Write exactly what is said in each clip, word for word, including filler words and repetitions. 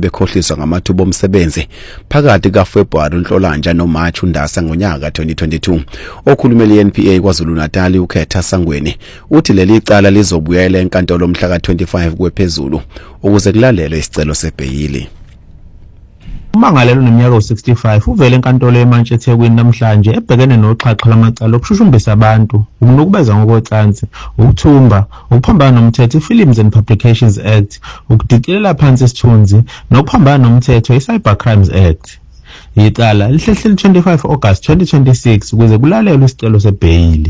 bekhohliswa ngamathuba omsebenzi phakathi kaFebruary uNhlolanja noMarch uNdasa ngonyaka twenty twenty-two. Okhulumela i-N P A KwaZulu-Natal uKhetha Sangweni uthi leli cala lizobuyela enkantolo mhla ka twenty-five kwephezulu ukuze kulalelwe isicelo sebheyili. Umangalelo neminyaka sixty-five uvele enkantolo eMantshete eThekwini namhlanje ebhekene noxhaxha lamacala okushushumbisa abantu, ukunukubeza ngokocansi, ukuthumba, ukuphambana nomthetho iFilms and Publications Act, ukudicilela phansi isithunzi nokuphambana nomthetho iCyber Crimes Act. Icala lihlehle twenty-five August twenty twenty-six ukuze kulalelwe isicelo sebheyili.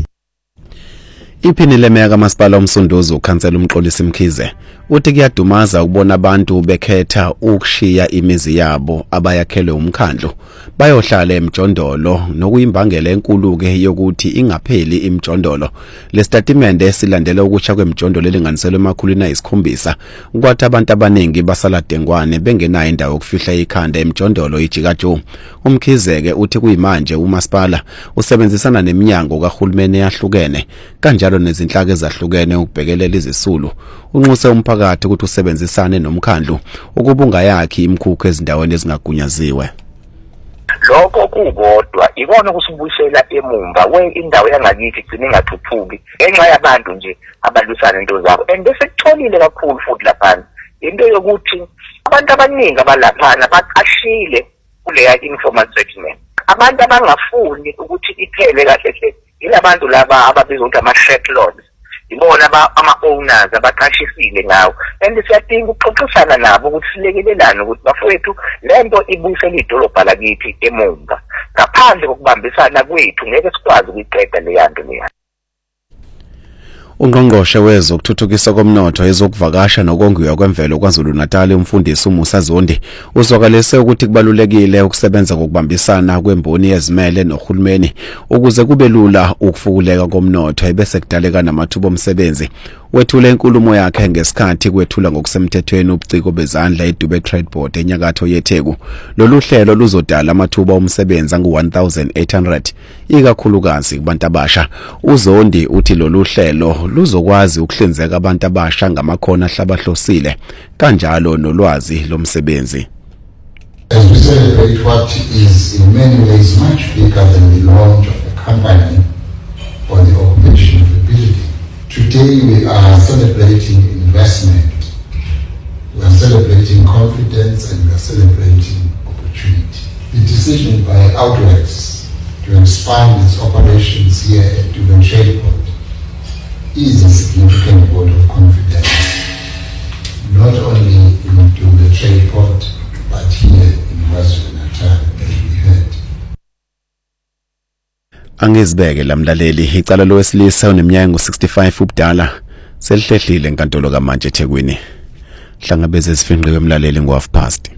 Iphini lemeya kaMasipala uMsunduzi ukhansela uMxolisi Mkhize uthi kuyadumaza ukubona abantu bekhetha ukushiya imizi yabo abayakhelwe umkhandlu bayohlala emjondolo nokuyimbangela enkulu ke yokuthi ingapheli imjondolo. Le statement esilandela ukutsha kwemjondolo elinganiselwe emakhulwini ayisikhombisa ukwathi abantu abaningi basala dengwane bengenayo indawo yokufihla ikhanda emjondolo ijikajo. uMkhize ke uthi kuyimanje uMasipala usebenzisana neminyango kahulumeni yahlukene kanjalo nezinhlaka ezahlukene ukubhekelela izisulu. Unxuse umphakathi ukuthi usebenzisane nomkhandlu ukubunga yakhe imkhukhu ezindaweni ezingagunyaziwe. Lokho kukodwa ikona kusibuyisela emumva we indawo yangakithi igcina ingathuthuki enxa yabantu nje abalwisana into zabo. And bese kutholile kakhulu futhi lapha into yokuthi abantu abaningi abalaphana baqashile kuleya informal settlement. Abantu abangafuni ukuthi iphele kahle hle ilabantu laba ababizwa ukuthi ama-shacklots, ibona ama-owners abaqashisile ngawo. And siyadinga ukuxoxisana nabo ukuthi silekelelane ukuthi bafowethu lento ibuyisela idolobha lakithi emumva. Ngaphandle kokubambisana kwethu ngeke sikwazi ukuyiqeda leya nto leya. Ungqongqoshe wezokuthuthukiswa komnotho ezokuvakasha nokongiwa kwemvelo KwaZulu-Natal umfundisi uMusa Zondi uzwakalise ukuthi kubalulekile ukusebenza kokubambisana kwemboni yezimele nohulumeni ukuze kube lula ukufukuleka komnotho ebese kudaleka namathuba omsebenzi. Wethula inkulumo yakhe ngesikhathi kwethula ngokusemthethweni ubuciko bezandla eDube Trade Board enyakatho yeTheku. Lolu hlelo luzodala amathuba omsebenzi angu one thousand eight hundred ikakhulukazi kubantu abasha. uZondi uthi lolu hlelo luzokwazi ukuhlinzeka abantu abasha ngamakhono ahlabahlosile kanjalo nolwazi lomsebenzi. As we celebrate what is in many ways much bigger than the launch of a company or the occupation of a building. Today we are celebrating investment, we are celebrating confidence, and we are celebrating opportunity. The decision by Outrex to expand its operations here at Durban Trade Port is a significant vote of confidence, not only in Durban Trade Port, but here in KwaZulu-Natal, as we heard. Angizibeke lamlaleli icala lowesilisa oneminyaka sixty-five ubudala selihlehlile enkantolo kaMantshete eThekwini. Hlangabeze sifinqe kwemlaleli ngo half past.